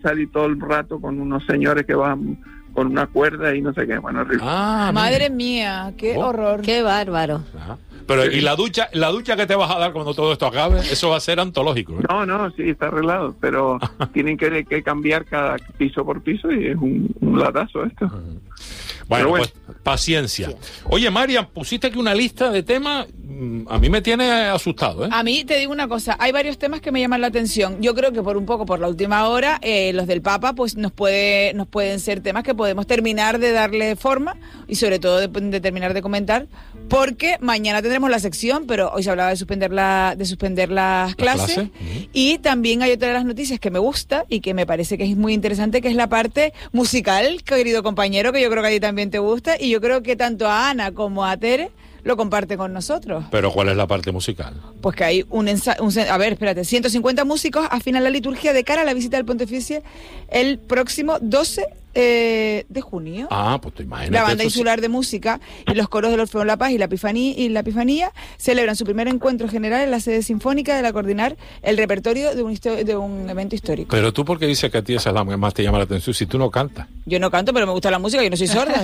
salir todo el rato con unos señores que van con una cuerda y no sé qué, bueno, horrible. Madre mía, qué horror. Qué bárbaro. Pero, ¿y la ducha que te vas a dar cuando todo esto acabe? Eso va a ser antológico, ¿eh? No, sí, está arreglado, pero tienen que cambiar cada piso por piso y es un latazo esto. Bueno, pues paciencia. Sí. Oye, Marian, pusiste aquí una lista de temas, a mí me tiene asustado, ¿eh? A mí, te digo una cosa, hay varios temas que me llaman la atención. Yo creo que por la última hora, los del Papa, pues nos pueden ser temas que podemos terminar de darle forma y sobre todo de terminar de comentar, porque mañana tendremos la sección, pero hoy se hablaba de suspender las clases. Y también hay otra de las noticias que me gusta y que me parece que es muy interesante, que es la parte musical, querido compañero, que yo creo que a ti también te gusta, y yo creo que tanto a Ana como a Tere lo comparte con nosotros. ¿Pero cuál es la parte musical? Pues que hay 150 músicos afinan la liturgia de cara a la visita del Pontificio el próximo 12 de junio. Pues te imaginas. La banda insular de música y los coros del Orfeón La Paz y la Epifanía celebran su primer encuentro general en la sede sinfónica de la coordinar el repertorio de un evento histórico. Pero tú, ¿por qué dices que a ti esa es la que más te llama la atención si tú no cantas? Yo no canto, pero me gusta la música, yo no soy sorda.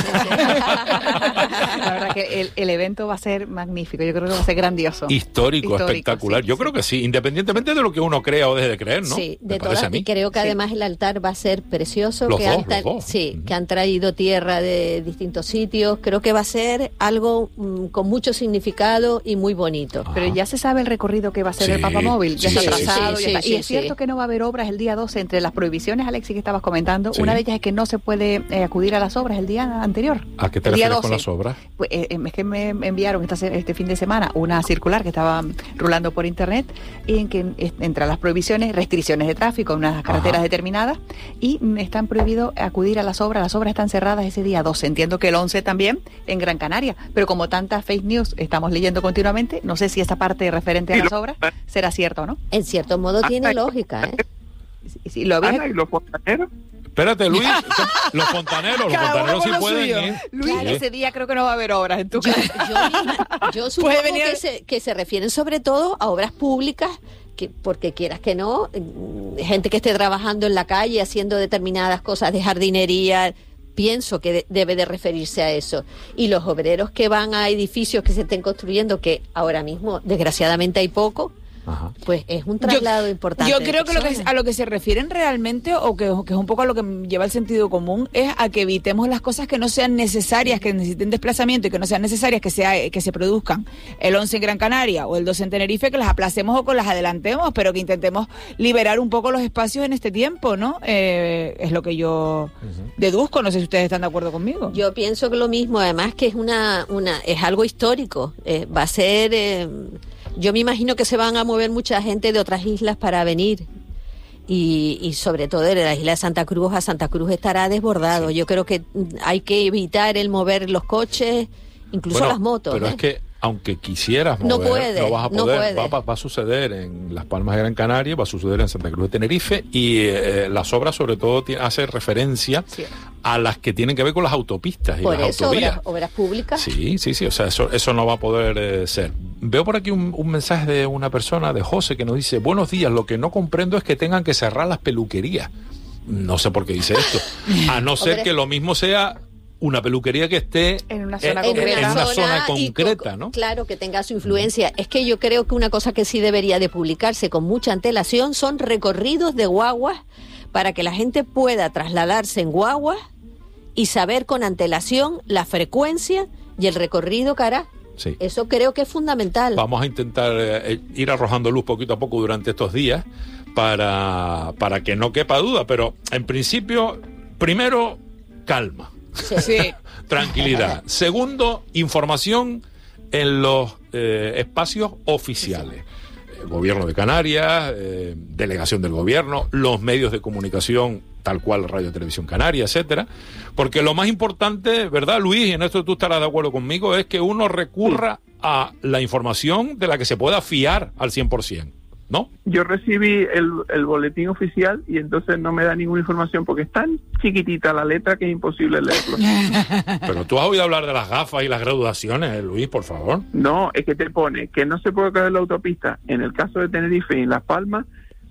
La verdad que el evento va a ser magnífico, yo creo que va a ser grandioso. Histórico, espectacular. Sí, yo creo que sí, independientemente de lo que uno crea o deje de creer, ¿no? Sí, de todas, y creo que además el altar va a ser precioso. Que han traído tierra de distintos sitios. Creo que va a ser algo con mucho significado y muy bonito. Pero ya se sabe el recorrido que va a ser el Papamóvil. Ya está trazado. Y es cierto que no va a haber obras el día 12. Entre las prohibiciones, Alexis, que estabas comentando, una de ellas es que no se puede acudir a las obras el día anterior. ¿A qué te refieres con las obras? Pues, es que me enviaron este fin de semana una circular que estaba rulando por internet, y en que entre las prohibiciones, restricciones de tráfico en unas carreteras determinadas, y están prohibidos acudir a las obras están cerradas ese día 12, entiendo que el 11 también en Gran Canaria, pero como tantas fake news estamos leyendo continuamente, no sé si esa parte referente a las obras será cierta o no. En cierto modo tiene lógica, ¿eh? ¿Y los fontaneros? Espérate, Luis, los fontaneros sí pueden ir. Luis, ese día creo que no va a haber obras en tu casa. Yo supongo que se refieren sobre todo a obras públicas, porque quieras que no, gente que esté trabajando en la calle haciendo determinadas cosas de jardinería, pienso que debe de referirse a eso. Y los obreros que van a edificios que se estén construyendo, que ahora mismo desgraciadamente hay poco, pues es un traslado importante. Yo creo que a lo que se refieren realmente, o que es un poco a lo que lleva el sentido común, es a que evitemos las cosas que no sean necesarias, que necesiten desplazamiento y que no sean necesarias que se produzcan el 11 en Gran Canaria o el 12 en Tenerife, que las aplacemos o que las adelantemos, pero que intentemos liberar un poco los espacios en este tiempo, ¿no? Es lo que yo deduzco, no sé si ustedes están de acuerdo conmigo. Yo pienso que lo mismo, además que es algo histórico, va a ser... Yo me imagino que se van a mover mucha gente de otras islas para venir, y sobre todo de la isla de Santa Cruz a Santa Cruz estará desbordado. Yo creo que hay que evitar el mover los coches, incluso las motos. Pero es que aunque quisieras mover, no vas a poder. Va a suceder en Las Palmas de Gran Canaria, va a suceder en Santa Cruz de Tenerife, y las obras sobre todo hacen referencia a las que tienen que ver con las autopistas y por las eso, autovías. Obras públicas. Sí, o sea, eso no va a poder ser. Veo por aquí un mensaje de una persona, de José, que nos dice: buenos días, lo que no comprendo es que tengan que cerrar las peluquerías. No sé por qué dice esto, a no ser que lo mismo sea una peluquería que esté en una zona concreta, ¿no? Claro, que tenga su influencia. Es que yo creo que una cosa que sí debería de publicarse con mucha antelación son recorridos de guaguas, para que la gente pueda trasladarse en guaguas y saber con antelación la frecuencia y el recorrido que hará. Sí. Eso creo que es fundamental. Vamos a intentar ir arrojando luz poquito a poco durante estos días para que no quepa duda, pero en principio, primero, calma. Sí. Tranquilidad. Segundo, información en los espacios oficiales. Gobierno de Canarias, delegación del gobierno, los medios de comunicación, tal cual Radio Televisión Canaria, etcétera. Porque lo más importante, ¿verdad, Luis? Y en esto tú estarás de acuerdo conmigo, es que uno recurra a la información de la que se pueda fiar al 100%. ¿No? Yo recibí el boletín oficial y entonces no me da ninguna información porque es tan chiquitita la letra que es imposible leerlo. Pero tú has oído hablar de las gafas y las graduaciones, Luis, por favor. No, es que te pone que no se puede caer la autopista en el caso de Tenerife y en Las Palmas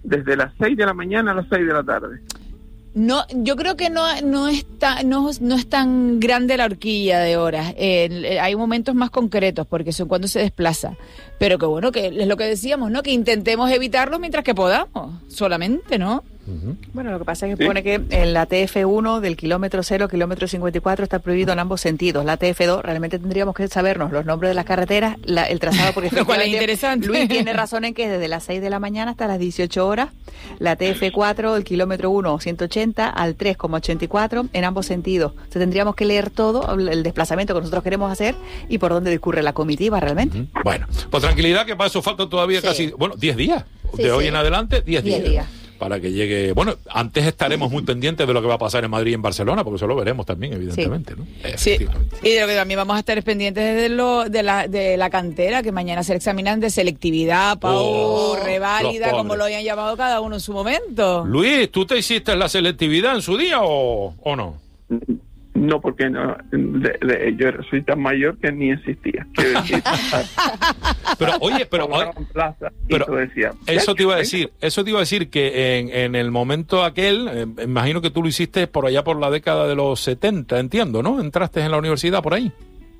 desde las 6 de la mañana a las 6 de la tarde. No, yo creo que no es tan grande la horquilla de horas. Hay momentos más concretos porque son cuando se desplaza. Pero que bueno, que es lo que decíamos, ¿no? Que intentemos evitarlo mientras que podamos, solamente, ¿no? Bueno, lo que pasa es que pone que en la TF1 del kilómetro 0, kilómetro 54 está prohibido en ambos sentidos. La TF2 realmente tendríamos que sabernos los nombres de las carreteras, el trazado, porque lo cual es interesante. Luis tiene razón en que es desde las 6 de la mañana hasta las 18 horas. La TF4 del kilómetro 1, 180 al 3,84 en ambos sentidos. O sea, tendríamos que leer todo el desplazamiento que nosotros queremos hacer y por dónde discurre la comitiva realmente. Bueno, pues tranquilidad, que para eso faltan todavía casi, 10 días. De hoy en adelante, 10 días. Para que llegue... Bueno, antes estaremos muy pendientes de lo que va a pasar en Madrid y en Barcelona, porque eso lo veremos también, evidentemente, ¿no? Sí, y de lo que también vamos a estar pendientes de la cantera, que mañana se examinan de selectividad, reválida, como lo hayan llamado cada uno en su momento. Luis, ¿tú te hiciste la selectividad en su día o no? No, porque no, yo soy tan mayor que ni existía. Pero oye, eso te iba a decir que en el momento aquel, imagino que tú lo hiciste por allá por la década de los 70, entiendo, ¿no? Entraste en la universidad por ahí.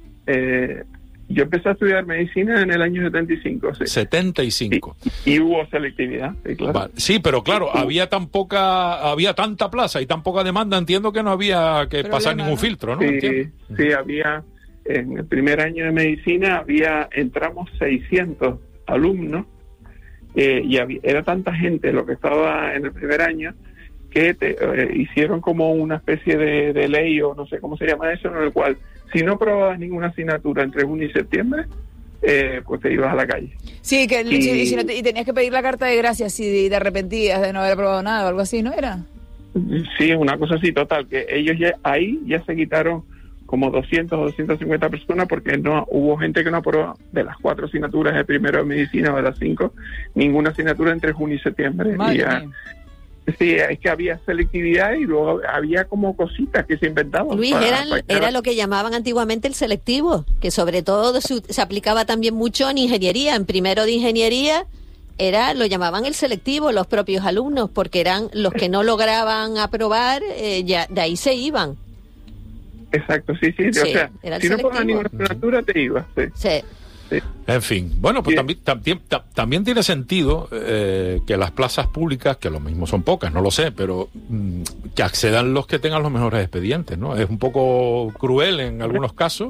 Yo empecé a estudiar medicina en el año 75. Sí. 75. Y hubo selectividad, sí, claro. Vale. Sí, pero claro, había tanta plaza y tan poca demanda, entiendo que no había que pasar ningún filtro, ¿no? Sí, había, en el primer año de medicina entramos 600 alumnos, y era tanta gente lo que estaba en el primer año que hicieron como una especie de ley, o no sé cómo se llama eso, en el cual si no probabas ninguna asignatura entre junio y septiembre, pues te ibas a la calle. Sí, y tenías que pedir la carta de gracia si te arrepentías de no haber aprobado nada o algo así, ¿no era? Sí, una cosa así, total, que ellos ya se quitaron como 200 o 250 personas porque no hubo gente que no aprobó de las 4 asignaturas de primero de medicina o de las 5, ninguna asignatura entre junio y septiembre. Sí, es que había selectividad y luego había como cositas que se inventaban. Luis, era lo que llamaban antiguamente el selectivo, que sobre todo se aplicaba también mucho en ingeniería. En primero de ingeniería lo llamaban el selectivo los propios alumnos, porque eran los que no lograban aprobar, ya de ahí se iban. Exacto, sí. O sea, si no ponías ninguna asignatura te ibas. Sí. En fin, bueno, pues también tiene sentido que las plazas públicas, que lo mismo son pocas, no lo sé, pero que accedan los que tengan los mejores expedientes, ¿no? Es un poco cruel en algunos casos,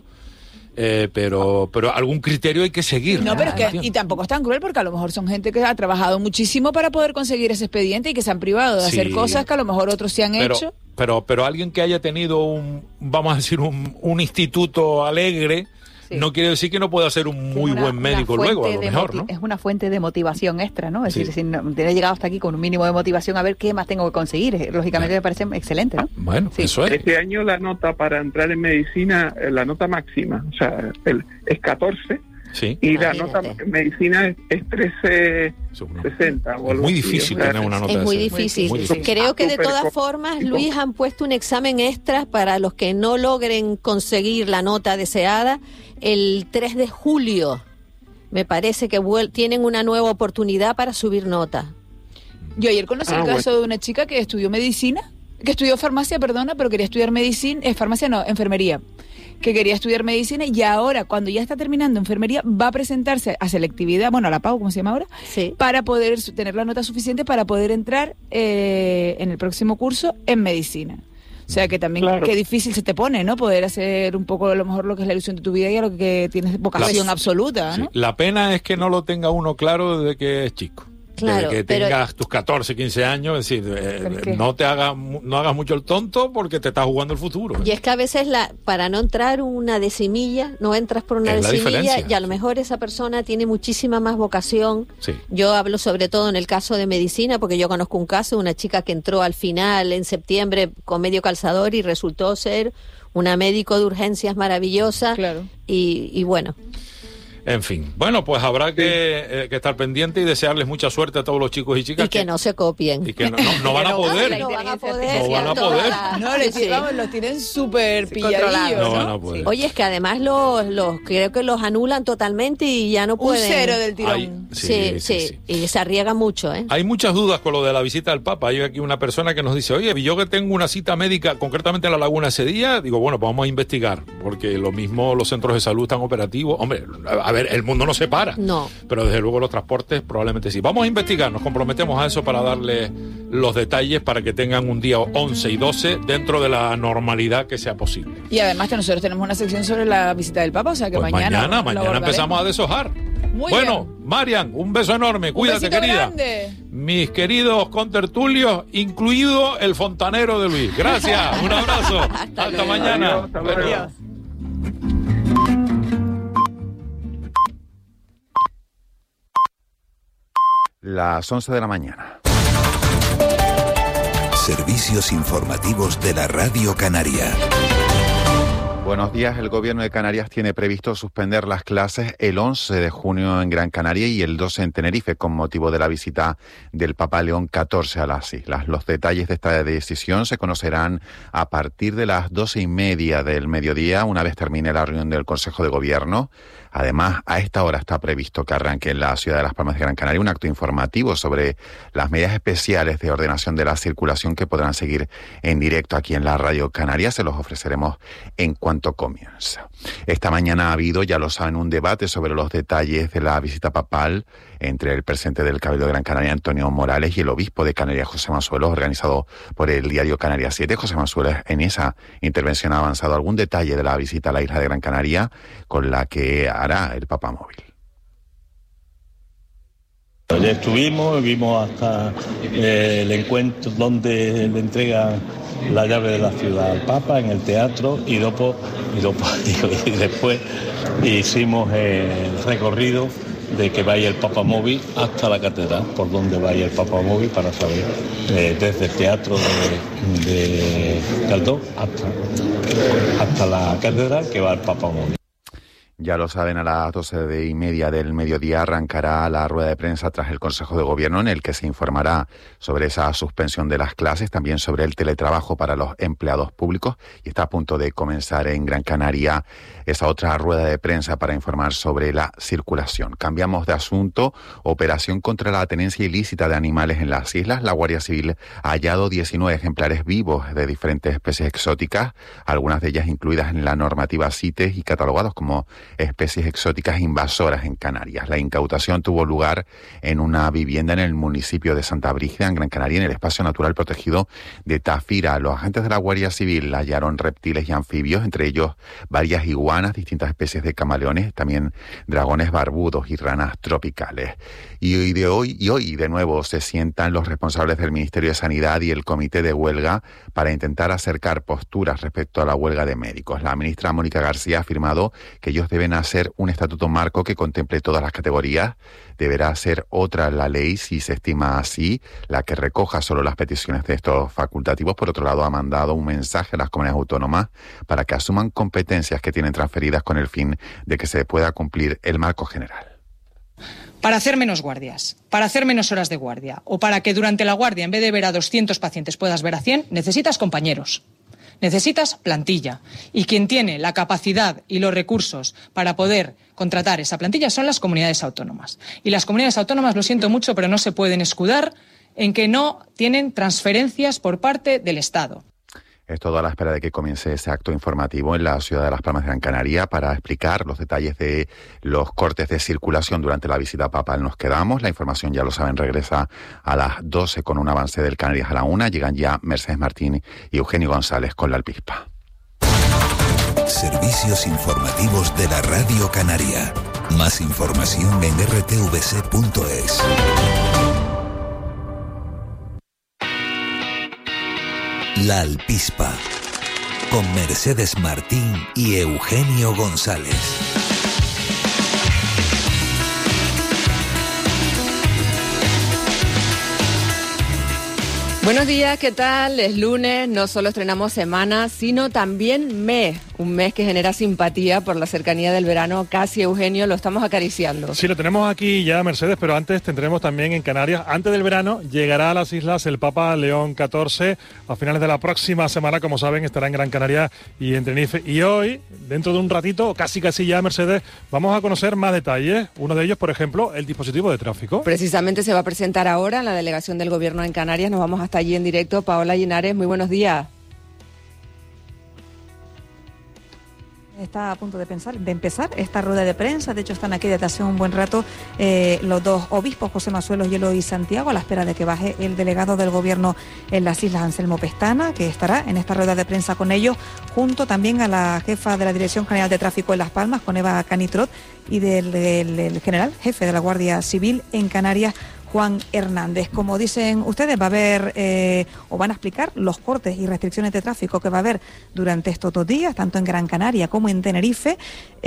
pero algún criterio hay que seguir. No, pero es que, y tampoco es tan cruel porque a lo mejor son gente que ha trabajado muchísimo para poder conseguir ese expediente y que se han privado de hacer cosas que a lo mejor otros se han hecho. Pero alguien que haya tenido vamos a decir, un instituto alegre, no quiere decir que no pueda ser un muy buen médico luego, a lo mejor, ¿no? Es una fuente de motivación extra, ¿no? Es decir, si no, te he llegado hasta aquí con un mínimo de motivación, a ver qué más tengo que conseguir. Lógicamente me parece excelente, ¿no? Bueno, eso es. Este año la nota para entrar en medicina, la nota máxima, o sea, es 14. Sí. Y la nota en medicina es 1360. Es muy difícil tener una nota. Es muy difícil. Creo que de todas formas, Luis, han puesto un examen extra para los que no logren conseguir la nota deseada. El 3 de julio, me parece que tienen una nueva oportunidad para subir nota. Yo ayer conocí el caso de una chica que estudió farmacia, pero quería estudiar enfermería. Que quería estudiar medicina y ahora, cuando ya está terminando enfermería, va a presentarse a selectividad, a la PAU, ¿cómo se llama ahora? Sí. Para poder tener la nota suficiente para poder entrar en el próximo curso en medicina. O sea que también qué difícil se te pone, ¿no? Poder hacer un poco a lo mejor lo que es la ilusión de tu vida y a lo que tienes vocación absoluta, ¿no? Sí. La pena es que no lo tenga uno claro desde que es chico. Claro, que tengas tus 14, 15 años, es decir, no hagas mucho el tonto porque te estás jugando el futuro. Y es que a veces para no entrar una decimilla, no entras por una decimilla y a lo mejor esa persona tiene muchísima más vocación. Sí. Yo hablo sobre todo en el caso de medicina, porque yo conozco un caso de una chica que entró al final en septiembre con medio calzador y resultó ser una médico de urgencias maravillosa. Claro. Y bueno. En fin, bueno, pues habrá que estar pendiente y desearles mucha suerte a todos los chicos y chicas. Y que no se copien. Y que no van a poder. No van a poder. No van a poder. No, los tienen súper pilladillos. No van a poder. Oye, es que además creo que los anulan totalmente y ya no pueden. Un 0 del tirón. Sí. Y se arriesga mucho, ¿eh? Hay muchas dudas con lo de la visita del Papa. Hay aquí una persona que nos dice, oye, yo que tengo una cita médica concretamente en La Laguna ese día, digo, bueno, pues vamos a investigar, porque lo mismo los centros de salud están operativos. Hombre, a ver, el mundo no se para. No. Pero desde luego los transportes probablemente sí. Vamos a investigar, nos comprometemos a eso para darle los detalles para que tengan un día 11 y 12 dentro de la normalidad que sea posible. Y además que nosotros tenemos una sección sobre la visita del Papa, o sea que pues mañana empezamos a deshojar. Muy bueno, bien. Marian, un beso enorme, cuídate, querida. Grande. Mis queridos contertulios, incluido el fontanero de Luis. Gracias, un abrazo. Hasta mañana. Adiós. Las 11 de la mañana. Servicios informativos de la Radio Canaria. Buenos días. El Gobierno de Canarias tiene previsto suspender las clases el 11 de junio en Gran Canaria y el 12 en Tenerife con motivo de la visita del Papa León XIV a las islas. Los detalles de esta decisión se conocerán a partir de las 12:30 del mediodía, una vez termine la reunión del Consejo de Gobierno. Además, a esta hora está previsto que arranque en la ciudad de Las Palmas de Gran Canaria un acto informativo sobre las medidas especiales de ordenación de la circulación que podrán seguir en directo aquí en la Radio Canaria. Se los ofreceremos en cuanto comienza. Esta mañana ha habido, ya lo saben, un debate sobre los detalles de la visita papal entre el presidente del Cabildo de Gran Canaria, Antonio Morales, y el obispo de Canarias, José Mansuelos, organizado por el diario Canarias 7. José Mansuelos en esa intervención ha avanzado algún detalle de la visita a la isla de Gran Canaria con la que hará el Papa Móvil. Ya estuvimos, vimos hasta el encuentro donde le entregan la llave de la ciudad al Papa en el teatro y después hicimos el recorrido de que vaya el Papa Móvil hasta la catedral, por donde vaya el Papa Móvil para saber desde el teatro de Caldón hasta la catedral que va el Papa Móvil. Ya lo saben, a las 12:30 del mediodía arrancará la rueda de prensa tras el Consejo de Gobierno en el que se informará sobre esa suspensión de las clases, también sobre el teletrabajo para los empleados públicos, y está a punto de comenzar en Gran Canaria esa otra rueda de prensa para informar sobre la circulación. Cambiamos de asunto. Operación contra la tenencia ilícita de animales en las islas. La Guardia Civil ha hallado 19 ejemplares vivos de diferentes especies exóticas, algunas de ellas incluidas en la normativa CITES y catalogados como especies exóticas invasoras en Canarias. La incautación tuvo lugar en una vivienda en el municipio de Santa Brígida, en Gran Canaria, en el espacio natural protegido de Tafira. Los agentes de la Guardia Civil hallaron reptiles y anfibios, entre ellos varias iguanas, distintas especies de camaleones, también dragones barbudos y ranas tropicales. Y hoy de nuevo se sientan los responsables del Ministerio de Sanidad y el Comité de Huelga para intentar acercar posturas respecto a la huelga de médicos. La ministra Mónica García ha afirmado que ellos deben hacer un estatuto marco que contemple todas las categorías. Deberá ser otra la ley, si se estima así, la que recoja solo las peticiones de estos facultativos. Por otro lado, ha mandado un mensaje a las comunidades autónomas para que asuman competencias que tienen transferidas con el fin de que se pueda cumplir el marco general. Para hacer menos guardias, para hacer menos horas de guardia o para que durante la guardia, en vez de ver a 200 pacientes, puedas ver a 100, necesitas compañeros. Necesitas plantilla, y quien tiene la capacidad y los recursos para poder contratar esa plantilla son las comunidades autónomas. Y las comunidades autónomas, lo siento mucho, pero no se pueden escudar en que no tienen transferencias por parte del Estado. Es todo a la espera de que comience ese acto informativo en la ciudad de Las Palmas de Gran Canaria para explicar los detalles de los cortes de circulación durante la visita papal. Nos quedamos. La información, ya lo saben, regresa a las 12 con un avance del Canarias a la 1. Llegan ya Mercedes Martín y Eugenio González con la Alpispa. Servicios informativos de la Radio Canaria. Más información en rtvc.es. La Alpispa, con Mercedes Martín y Eugenio González. Buenos días, ¿qué tal? Es lunes, no solo estrenamos semana, sino también mes. Un mes que genera simpatía por la cercanía del verano. Casi, Eugenio, lo estamos acariciando. Sí, lo tenemos aquí ya, Mercedes, pero antes tendremos también en Canarias. Antes del verano llegará a las islas el Papa León XIV. A finales de la próxima semana, como saben, estará en Gran Canaria y en Tenerife. Y hoy, dentro de un ratito, casi ya, Mercedes, vamos a conocer más detalles. Uno de ellos, por ejemplo, el dispositivo de tráfico. Precisamente se va a presentar ahora en la delegación del Gobierno en Canarias. Nos vamos hasta allí en directo. Paola Linares, muy buenos días. Está a punto de empezar esta rueda de prensa. De hecho, están aquí desde hace un buen rato los dos obispos, José Mazuelos y Eloy Santiago, a la espera de que baje el delegado del Gobierno en las islas, Anselmo Pestana, que estará en esta rueda de prensa con ellos, junto también a la jefa de la Dirección General de Tráfico en Las Palmas, con Eva Canitrot, y del general jefe de la Guardia Civil en Canarias, Juan Hernández. Como dicen ustedes, va a haber o van a explicar los cortes y restricciones de tráfico que va a haber durante estos 2 días, tanto en Gran Canaria como en Tenerife,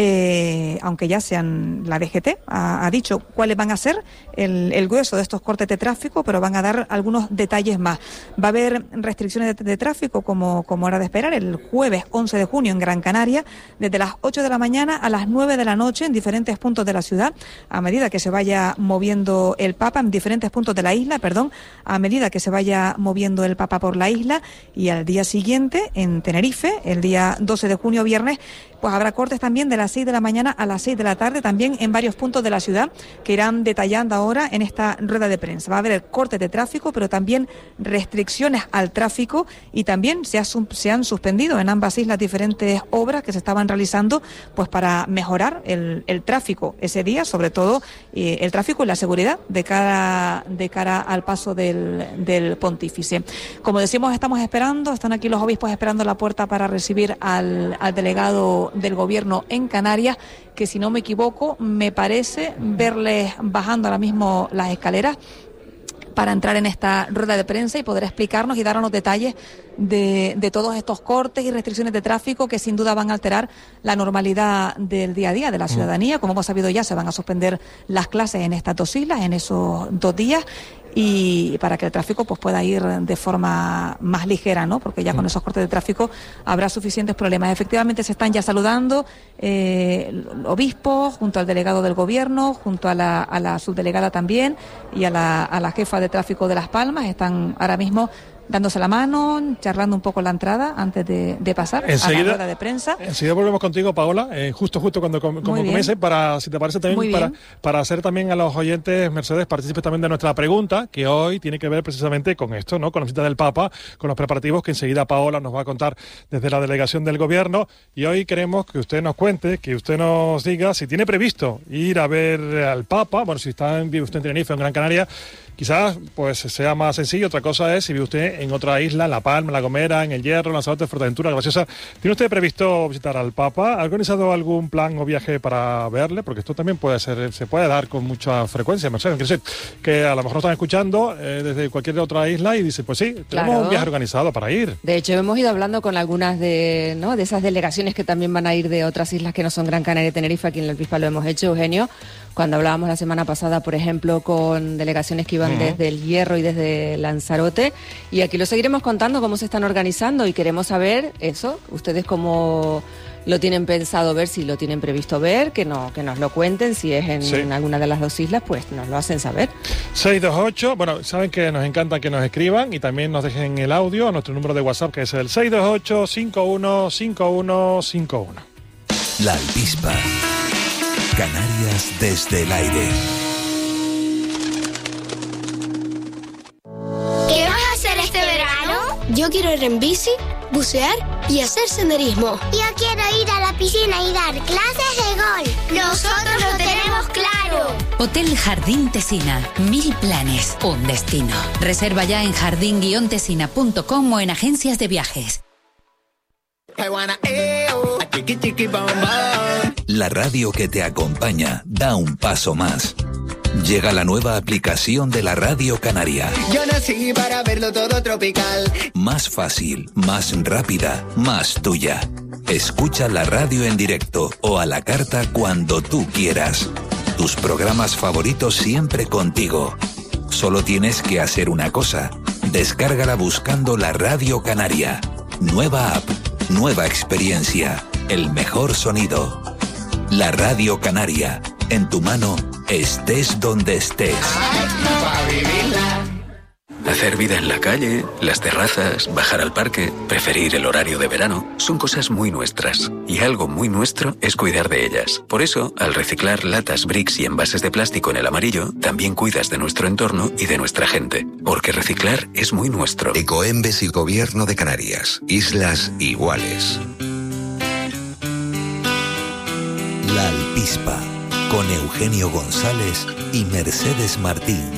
aunque ya sean la DGT ha dicho cuáles van a ser el grueso de estos cortes de tráfico, pero van a dar algunos detalles más. Va a haber restricciones de tráfico, como era de esperar, el jueves 11 de junio en Gran Canaria, desde las 8 de la mañana a las 9 de la noche en diferentes puntos de la ciudad, a medida que se vaya moviendo el Papa, en diferentes puntos de la isla, a medida que se vaya moviendo el Papa por la isla. Y al día siguiente, en Tenerife, el día 12 de junio, viernes, pues habrá cortes también de las 6 de la mañana a las 6 de la tarde, también en varios puntos de la ciudad, que irán detallando ahora en esta rueda de prensa. Va a haber cortes de tráfico, pero también restricciones al tráfico, y también se han suspendido en ambas islas diferentes obras que se estaban realizando pues para mejorar el tráfico ese día, sobre todo el tráfico y la seguridad de cara al paso del pontífice. Como decimos, están aquí los obispos esperando a la puerta para recibir al delegado del Gobierno en Canarias, que si no me equivoco, me parece verles bajando ahora mismo las escaleras para entrar en esta rueda de prensa y poder explicarnos y darnos detalles de todos estos cortes y restricciones de tráfico que sin duda van a alterar la normalidad del día a día de la ciudadanía. Como hemos sabido ya, se van a suspender las clases en estas 2 islas en esos 2 días, y para que el tráfico pues pueda ir de forma más ligera, ¿no? Porque ya con esos cortes de tráfico habrá suficientes problemas. Efectivamente se están ya saludando obispos junto al delegado del Gobierno, junto a la subdelegada también, y a la jefa de tráfico de Las Palmas. Están ahora mismo dándose la mano, charlando un poco la entrada antes de pasar a la rueda de prensa. Enseguida volvemos contigo, Paola, justo cuando comience, para, si te parece también, para hacer también a los oyentes, Mercedes, partícipes también de nuestra pregunta, que hoy tiene que ver precisamente con esto, ¿no? Con la visita del Papa, con los preparativos que enseguida Paola nos va a contar desde la delegación del Gobierno. Y hoy queremos que usted nos cuente, que usted nos diga si tiene previsto ir a ver al Papa. Bueno, si vive usted en Tenerife o en Gran Canaria, quizás pues sea más sencillo. Otra cosa es si vive usted en otra isla, en La Palma, en La Gomera, en El Hierro, en Lanzarote, Fuerteventura, Graciosa. ¿Tiene usted previsto visitar al Papa? ¿Ha organizado algún plan o viaje para verle? Porque esto también se puede dar con mucha frecuencia, Mercedes. Quiero decir, que a lo mejor nos están escuchando desde cualquier otra isla y dice, pues sí, tenemos un viaje organizado para ir. De hecho, hemos ido hablando con algunas de esas delegaciones que también van a ir de otras islas que no son Gran Canaria y Tenerife. Aquí en el Pispa lo hemos hecho, Eugenio. Cuando hablábamos la semana pasada, por ejemplo, con delegaciones que iban desde El Hierro y desde Lanzarote, y aquí lo seguiremos contando cómo se están organizando, y queremos saber eso, ustedes cómo lo tienen pensado ver, si lo tienen previsto ver, que nos lo cuenten. Si es en alguna de las 2 islas, pues nos lo hacen saber. 628, bueno, saben que nos encanta que nos escriban y también nos dejen el audio a nuestro número de WhatsApp, que es el 628-515151. La Alpispa. Canarias desde el aire. ¿Qué vas a hacer este verano? Yo quiero ir en bici, bucear y hacer senderismo. Yo quiero ir a la piscina y dar clases de golf. Nosotros lo tenemos claro. Hotel Jardín Tesina. 1000 planes, un destino. Reserva ya en jardín-tesina.com o en agencias de viajes. La radio que te acompaña da un paso más. Llega la nueva aplicación de la Radio Canaria. Yo nací para verlo todo tropical. Más fácil, más rápida, más tuya. Escucha la radio en directo o a la carta cuando tú quieras. Tus programas favoritos siempre contigo. Solo tienes que hacer una cosa: Descárgala buscando La Radio Canaria. Nueva app, nueva experiencia, el mejor sonido. La Radio Canaria, en tu mano, estés donde estés. Hacer vida en la calle, las terrazas, bajar al parque, preferir el horario de verano, son cosas muy nuestras. Y algo muy nuestro es cuidar de ellas. Por eso, al reciclar latas, bricks y envases de plástico en el amarillo, también cuidas de nuestro entorno y de nuestra gente. Porque reciclar es muy nuestro. Ecoembes y Gobierno de Canarias. Islas iguales. La Alpispa, con Eugenio González y Mercedes Martín.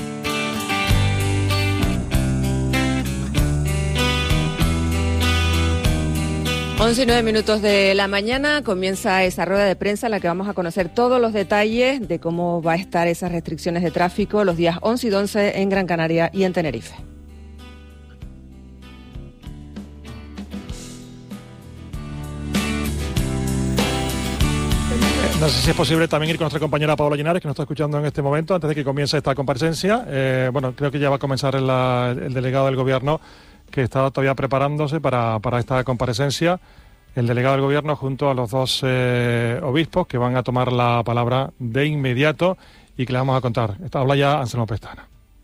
11:09 de la mañana comienza esa rueda de prensa en la que vamos a conocer todos los detalles de cómo va a estar esas restricciones de tráfico los días 11 y 12 en Gran Canaria y en Tenerife. No sé si es posible también ir con nuestra compañera Paola Llinares, que nos está escuchando en este momento, antes de que comience esta comparecencia. Bueno, creo que ya va a comenzar el delegado del Gobierno, que está todavía preparándose para esta comparecencia. El delegado del Gobierno junto a los dos obispos que van a tomar la palabra de inmediato y que le vamos a contar. Habla ya Anselmo Pestana.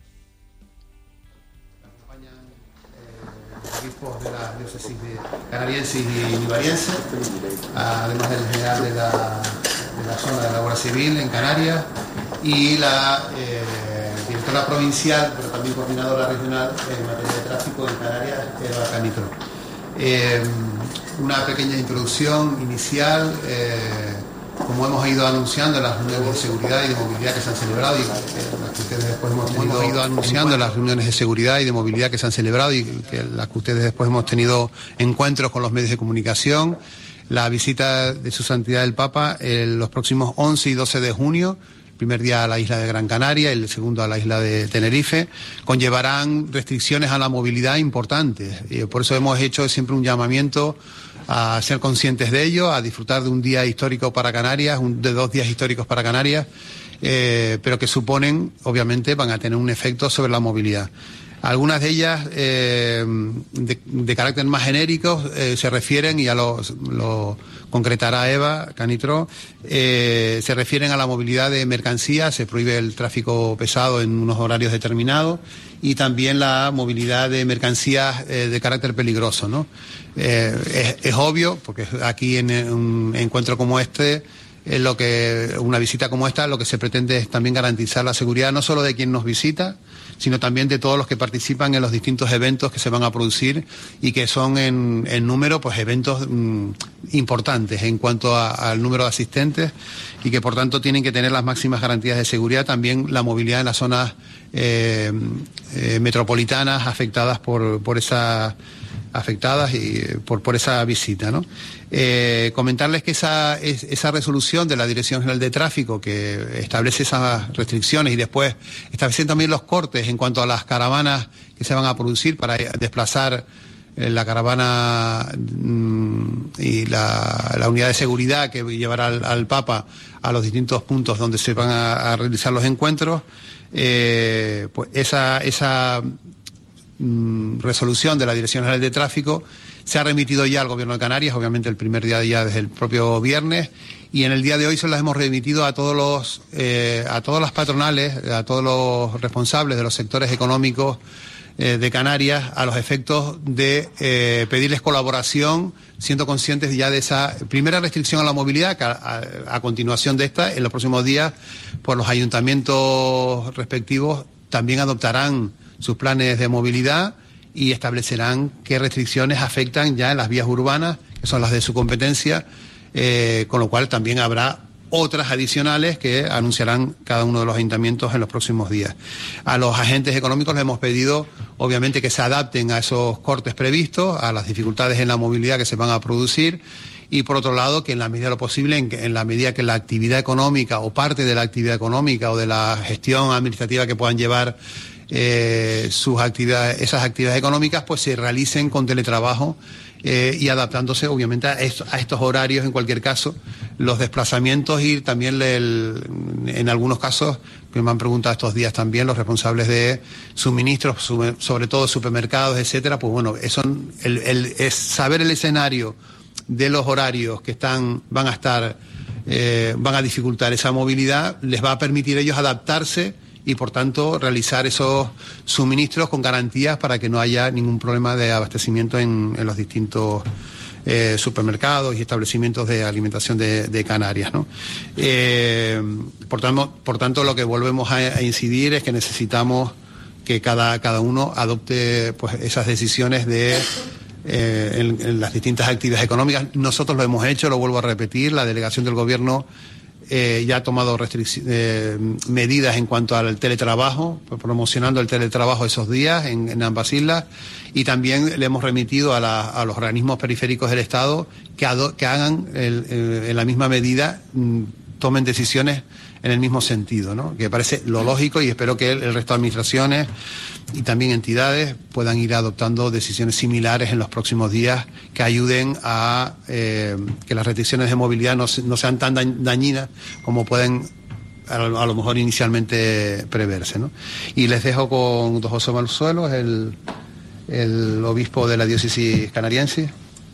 Obispos de la diócesis de canariense y libariense, además del general de la zona de la Guardia Civil en Canarias y la directora provincial, pero también coordinadora regional en materia de tráfico en Canarias, Eva Canitro. Una pequeña introducción inicial, como hemos ido anunciando en las reuniones de seguridad y de movilidad que se han celebrado y las que ustedes después hemos ido anunciando en las reuniones de seguridad y de movilidad que se han celebrado y que las que ustedes después hemos tenido encuentros con los medios de comunicación, la visita de Su Santidad el Papa los próximos 11 y 12 de junio, el primer día a la isla de Gran Canaria y el segundo a la isla de Tenerife, conllevarán restricciones a la movilidad importantes. Por eso hemos hecho siempre un llamamiento a ser conscientes de ello, a disfrutar de un día histórico para Canarias, de 2 días históricos para Canarias, pero que suponen, obviamente, van a tener un efecto sobre la movilidad. Algunas de ellas, de carácter más genérico, se refieren, y ya lo concretará Eva Canitro, se refieren a la movilidad de mercancías, se prohíbe el tráfico pesado en unos horarios determinados, y también la movilidad de mercancías de carácter peligroso, ¿no? Es obvio, porque aquí en un encuentro como este, una visita como esta, lo que se pretende es también garantizar la seguridad no solo de quien nos visita, sino también de todos los que participan en los distintos eventos que se van a producir y que son en número, pues eventos importantes en cuanto al número de asistentes y que por tanto tienen que tener las máximas garantías de seguridad, también la movilidad en las zonas metropolitanas afectadas por esa visita, ¿no? Comentarles que esa resolución de la Dirección General de Tráfico que establece esas restricciones y después establece también los cortes en cuanto a las caravanas que se van a producir para desplazar la caravana y la unidad de seguridad que llevará al Papa a los distintos puntos donde se van a realizar los encuentros, pues esa resolución de la Dirección General de Tráfico se ha remitido ya al Gobierno de Canarias, obviamente el primer día ya desde el propio viernes, y en el día de hoy se las hemos remitido a todas las patronales, a todos los responsables de los sectores económicos de Canarias, a los efectos de pedirles colaboración, siendo conscientes ya de esa primera restricción a la movilidad, que a continuación de esta, en los próximos días, pues los ayuntamientos respectivos también adoptarán sus planes de movilidad y establecerán qué restricciones afectan ya en las vías urbanas, que son las de su competencia, con lo cual también habrá otras adicionales que anunciarán cada uno de los ayuntamientos en los próximos días. A los agentes económicos les hemos pedido, obviamente, que se adapten a esos cortes previstos, a las dificultades en la movilidad que se van a producir, y por otro lado, que en la medida de lo posible, en la medida que la actividad económica o parte de la actividad económica o de la gestión administrativa que puedan llevar esas actividades económicas, pues se realicen con teletrabajo y adaptándose obviamente a estos horarios en cualquier caso, los desplazamientos y también en algunos casos, que me han preguntado estos días también, los responsables de suministros, sobre todo supermercados, etcétera, pues bueno, eso, es saber el escenario de los horarios que van a dificultar esa movilidad, les va a permitir a ellos adaptarse y por tanto realizar esos suministros con garantías para que no haya ningún problema de abastecimiento en los distintos supermercados y establecimientos de alimentación de Canarias, ¿no? Por tanto, lo que volvemos a incidir es que necesitamos que cada uno adopte pues esas decisiones en las distintas actividades económicas. Nosotros lo hemos hecho, lo vuelvo a repetir, la delegación del Gobierno ya ha tomado medidas en cuanto al teletrabajo, promocionando el teletrabajo esos días en ambas islas, y también le hemos remitido a los organismos periféricos del Estado que hagan en la misma medida, tomen decisiones en el mismo sentido, ¿no? Que parece lo lógico, y espero que el resto de administraciones y también entidades puedan ir adoptando decisiones similares en los próximos días que ayuden a que las restricciones de movilidad no sean tan dañinas como pueden a lo mejor inicialmente preverse, ¿no? Y les dejo con don José Maluzuelos, el obispo de la diócesis canariense.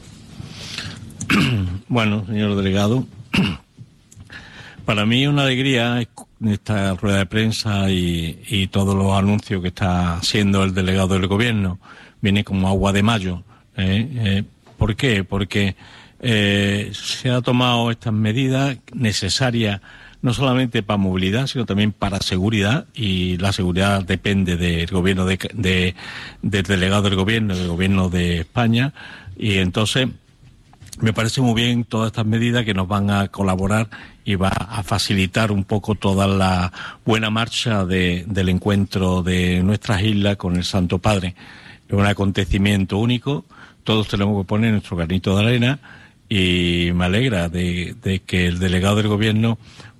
Bueno, señor delegado, para mí es una alegría esta rueda de prensa y todos los anuncios que está haciendo el delegado del Gobierno. Viene como agua de mayo. ¿Por qué? Porque se han tomado estas medidas necesarias no solamente para movilidad, sino también para seguridad, y la seguridad depende del gobierno del delegado del Gobierno de España, y entonces me parece muy bien todas estas medidas que nos van a colaborar y va a facilitar un poco toda la buena marcha del encuentro de nuestras islas con el Santo Padre. Es un acontecimiento único, todos tenemos que poner nuestro granito de arena, y me alegra de que el delegado del Gobierno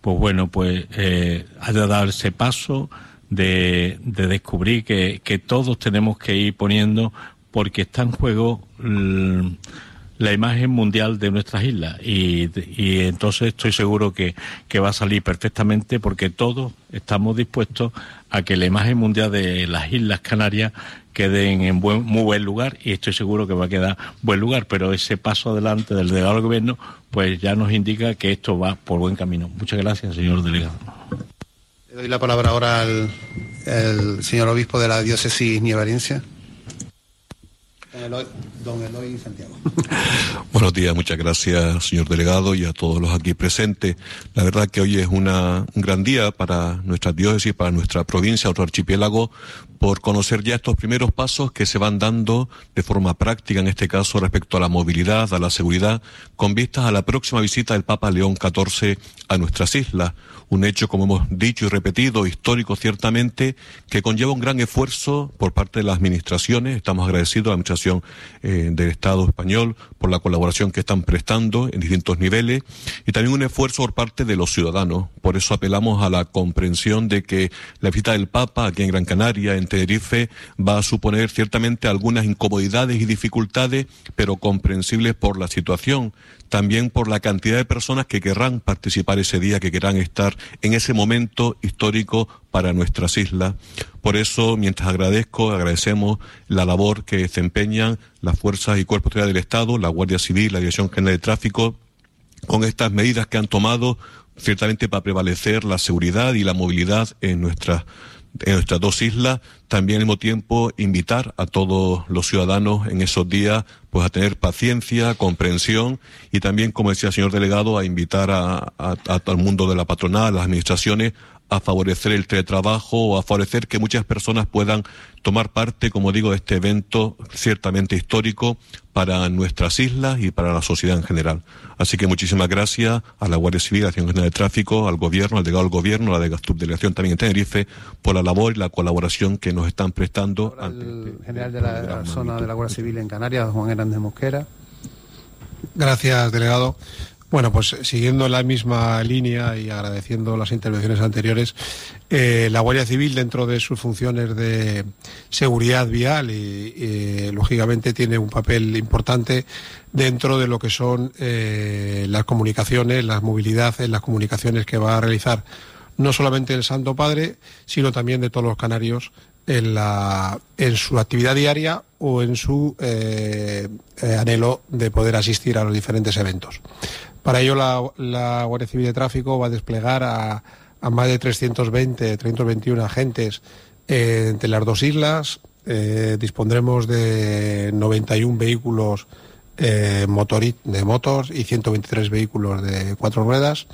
haya dado ese paso de descubrir que todos tenemos que ir poniendo, porque está en juego la imagen mundial de nuestras islas, y entonces estoy seguro que va a salir perfectamente, porque todos estamos dispuestos a que la imagen mundial de las Islas Canarias quede en muy buen lugar, y estoy seguro que va a quedar buen lugar, pero ese paso adelante del delegado del Gobierno pues ya nos indica que esto va por buen camino. Muchas gracias, señor delegado. Le doy la palabra ahora al señor obispo de la diócesis nievariense. Don Eloy Santiago. Buenos días, muchas gracias, señor delegado, y a todos los aquí presentes. La verdad que hoy es un gran día para nuestra diócesis, para nuestra provincia, otro archipiélago, por conocer ya estos primeros pasos que se van dando de forma práctica, en este caso respecto a la movilidad, a la seguridad, con vistas a la próxima visita del Papa León XIV a nuestras islas. Un hecho, como hemos dicho y repetido, histórico ciertamente, que conlleva un gran esfuerzo por parte de las administraciones. Estamos agradecidos a la administración del Estado español por la colaboración que están prestando en distintos niveles, y también un esfuerzo por parte de los ciudadanos. Por eso apelamos a la comprensión de que la visita del Papa aquí en Gran Canaria, en Tenerife, va a suponer ciertamente algunas incomodidades y dificultades, pero comprensibles por la situación. También por la cantidad de personas que querrán participar ese día, que querrán estar en ese momento histórico para nuestras islas. Por eso, mientras agradecemos la labor que desempeñan las fuerzas y cuerpos de seguridad del Estado, la Guardia Civil, la Dirección General de Tráfico, con estas medidas que han tomado ciertamente para prevalecer la seguridad y la movilidad en nuestras dos islas. También al mismo tiempo invitar a todos los ciudadanos en esos días pues a tener paciencia, comprensión, y también, como decía el señor delegado, a invitar al mundo de la patronal, a las administraciones, a favorecer el teletrabajo, o a favorecer que muchas personas puedan tomar parte, como digo, de este evento ciertamente histórico para nuestras islas y para la sociedad en general. Así que muchísimas gracias a la Guardia Civil, a la Dirección General de Tráfico, al Gobierno, al delegado del Gobierno, a la subdelegación también en Tenerife, por la labor y la colaboración que nos están prestando. El general de la zona de la Guardia Civil en Canarias, Juan Hernández Mosquera. Gracias, delegado. Bueno, pues siguiendo la misma línea y agradeciendo las intervenciones anteriores, la Guardia Civil, dentro de sus funciones de seguridad vial y lógicamente tiene un papel importante dentro de lo que son las comunicaciones, la movilidad en las comunicaciones que va a realizar no solamente el Santo Padre, sino también de todos los canarios en su actividad diaria o en su anhelo de poder asistir a los diferentes eventos. Para ello la Guardia Civil de Tráfico va a desplegar a más de 321 agentes entre las dos islas. Dispondremos de 91 vehículos de motor y 123 vehículos de 4 ruedas.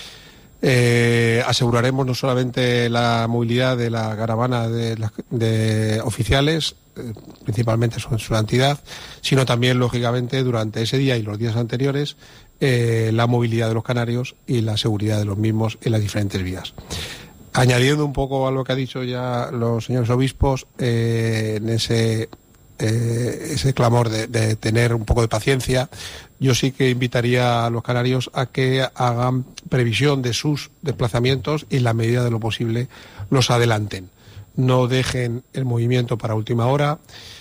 Aseguraremos no solamente la movilidad de la caravana de oficiales, principalmente su entidad, sino también, lógicamente, durante ese día y los días anteriores, la movilidad de los canarios y la seguridad de los mismos en las diferentes vías. Añadiendo un poco a lo que ha dicho ya los señores obispos, en ese clamor de tener un poco de paciencia, yo sí que invitaría a los canarios a que hagan previsión de sus desplazamientos y en la medida de lo posible los adelanten. No dejen el movimiento para última hora,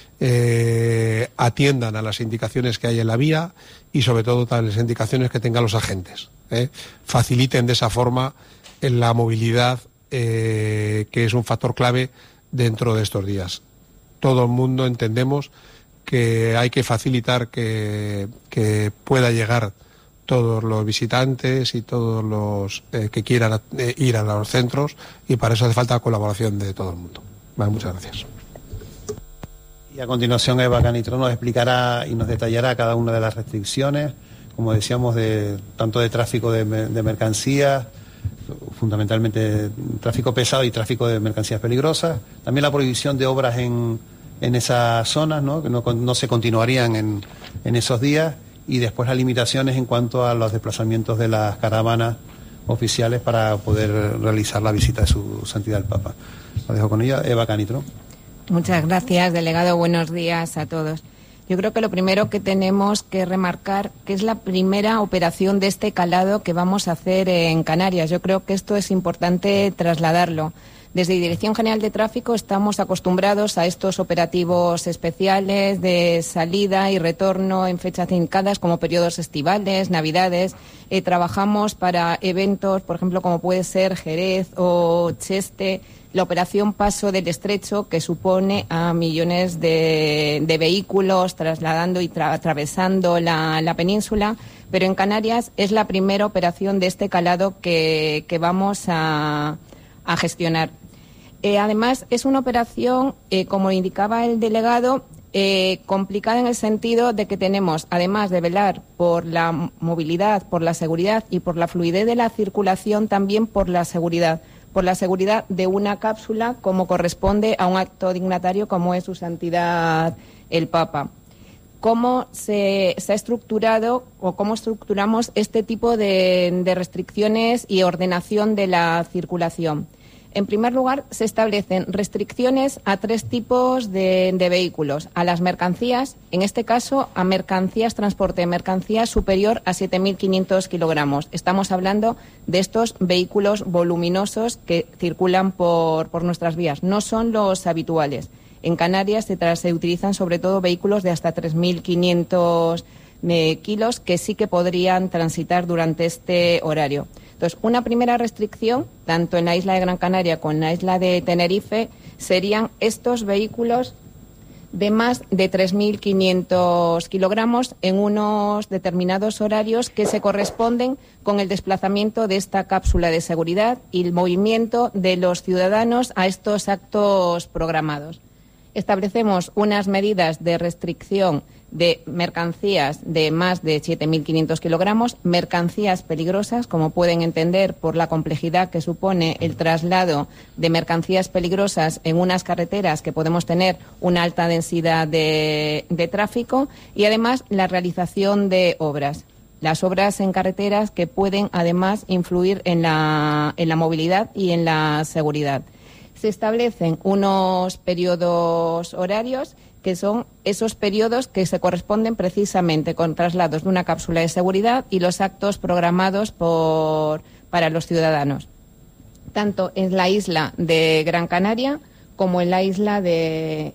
atiendan a las indicaciones que hay en la vía y sobre todo a las indicaciones que tengan los agentes. Faciliten de esa forma la movilidad, que es un factor clave dentro de estos días. Todo el mundo entendemos que hay que facilitar que pueda llegar todos los visitantes y todos los que quieran ir a los centros, y para eso hace falta la colaboración de todo el mundo. Vale, muchas gracias. Y a continuación Eva Canitrón nos explicará y nos detallará cada una de las restricciones, como decíamos, tanto de tráfico de mercancías, fundamentalmente tráfico pesado y tráfico de mercancías peligrosas, también la prohibición de obras en esas zonas, ¿no? Que no se continuarían en esos días, y después las limitaciones en cuanto a los desplazamientos de las caravanas oficiales para poder realizar la visita de su santidad el Papa. Lo dejo con ella, Eva Canitrón. Muchas gracias, delegado. Buenos días a todos. Yo creo que lo primero que tenemos que remarcar que es la primera operación de este calado que vamos a hacer en Canarias. Yo creo que esto es importante trasladarlo. Desde Dirección General de Tráfico estamos acostumbrados a estos operativos especiales de salida y retorno en fechas indicadas como periodos estivales, Navidades. Trabajamos para eventos, por ejemplo, como puede ser Jerez o Cheste, la operación Paso del Estrecho, que supone a millones de vehículos trasladando y atravesando la península. Pero en Canarias es la primera operación de este calado que vamos a gestionar. Además, es una operación, como indicaba el delegado, complicada en el sentido de que tenemos, además de velar por la movilidad, por la seguridad y por la fluidez de la circulación, también por la seguridad de una cápsula, como corresponde a un acto dignatario como es su santidad el Papa. ¿Cómo se ha estructurado o cómo estructuramos este tipo de restricciones y ordenación de la circulación? En primer lugar, se establecen restricciones a 3 tipos de vehículos. A las mercancías, en este caso a transporte de mercancías superior a 7.500 kilogramos. Estamos hablando de estos vehículos voluminosos que circulan por nuestras vías. No son los habituales. En Canarias se utilizan sobre todo vehículos de hasta 3.500 kilos que sí que podrían transitar durante este horario. Entonces, una primera restricción, tanto en la isla de Gran Canaria como en la isla de Tenerife, serían estos vehículos de más de 3.500 kilogramos en unos determinados horarios que se corresponden con el desplazamiento de esta cápsula de seguridad y el movimiento de los ciudadanos a estos actos programados. Establecemos unas medidas de restricción de mercancías de más de 7.500 kilogramos, mercancías peligrosas, como pueden entender por la complejidad que supone el traslado de mercancías peligrosas en unas carreteras que podemos tener una alta densidad de tráfico, y además la realización de obras. Las obras en carreteras que pueden además influir en la movilidad y en la seguridad. Se establecen unos periodos horarios que son esos periodos que se corresponden precisamente con traslados de una cápsula de seguridad y los actos programados para los ciudadanos, tanto en la isla de Gran Canaria como en la isla de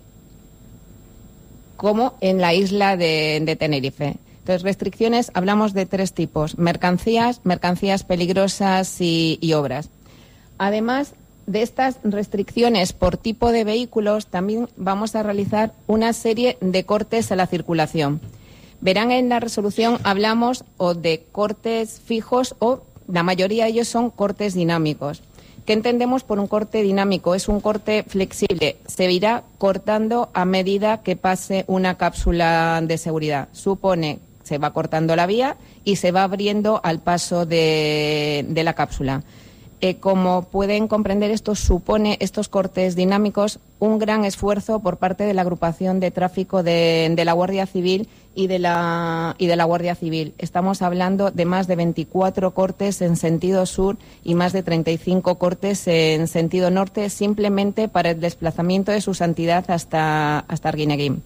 Tenerife. Entonces, restricciones, hablamos de 3 tipos: mercancías peligrosas y obras. Además de estas restricciones por tipo de vehículos, también vamos a realizar una serie de cortes a la circulación. Verán en la resolución, hablamos o de cortes fijos o la mayoría de ellos son cortes dinámicos. ¿Qué entendemos por un corte dinámico? Es un corte flexible, se irá cortando a medida que pase una cápsula de seguridad. Supone, se va cortando la vía y se va abriendo al paso de la cápsula. Como pueden comprender, esto supone, estos cortes dinámicos, un gran esfuerzo por parte de la agrupación de tráfico de la Guardia Civil y de la Guardia Civil. Estamos hablando de más de 24 cortes en sentido sur y más de 35 cortes en sentido norte, simplemente para el desplazamiento de su santidad hasta Arguineguín.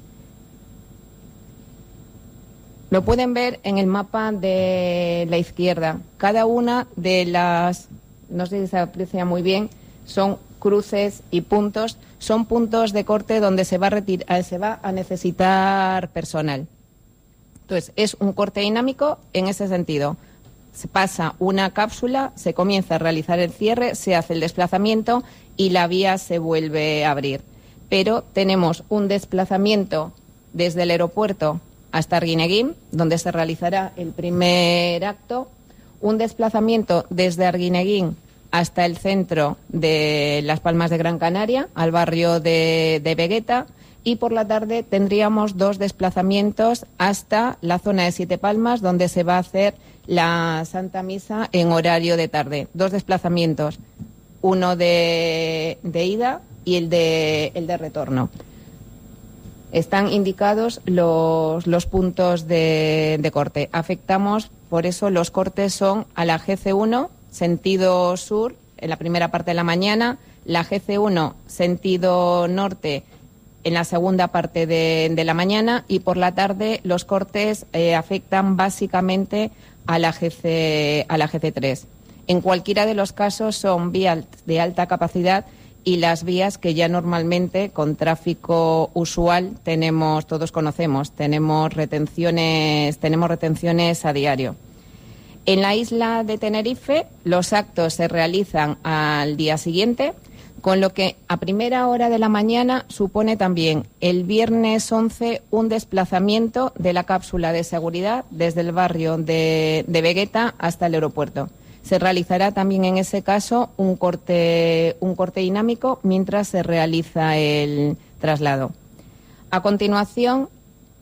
Lo pueden ver en el mapa de la izquierda. Cada una de las, no sé si se aprecia muy bien, son cruces y puntos. Son puntos de corte donde se va a necesitar personal. Entonces, es un corte dinámico en ese sentido. Se pasa una cápsula, se comienza a realizar el cierre, se hace el desplazamiento y la vía se vuelve a abrir. Pero tenemos un desplazamiento desde el aeropuerto hasta Arguineguín, donde se realizará el primer acto, un desplazamiento desde Arguineguín hasta el centro de Las Palmas de Gran Canaria, al barrio de Vegueta, y por la tarde tendríamos 2 desplazamientos hasta la zona de Siete Palmas, donde se va a hacer la Santa Misa en horario de tarde. 2 desplazamientos, uno de ida y el de retorno. Están indicados los puntos de corte. Afectamos, por eso los cortes son a la GC1, sentido sur, en la primera parte de la mañana, la GC1, sentido norte, en la segunda parte de la mañana, y por la tarde los cortes afectan básicamente a la GC3. En cualquiera de los casos son vías de alta capacidad y las vías que ya normalmente con tráfico usual todos conocemos, tenemos retenciones a diario. En la isla de Tenerife los actos se realizan al día siguiente, con lo que a primera hora de la mañana supone también el viernes 11 un desplazamiento de la cápsula de seguridad desde el barrio de Vegueta hasta el aeropuerto. Se realizará también en ese caso un corte dinámico mientras se realiza el traslado. A continuación,